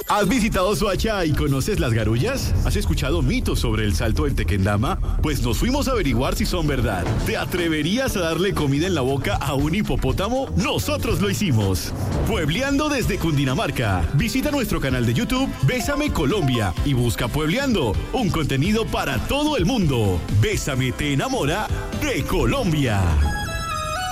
¿Has visitado Soacha y conoces las garullas? ¿Has escuchado mitos sobre el salto del Tequendama? Pues nos fuimos a averiguar si son verdad. ¿Te atreverías a darle comida en la boca a un hipopótamo? Nosotros lo hicimos. Puebleando desde Cundinamarca. Visita nuestro canal de YouTube Bésame Colombia y busca Puebleando, un contenido para todo el mundo. Bésame te enamora de Colombia.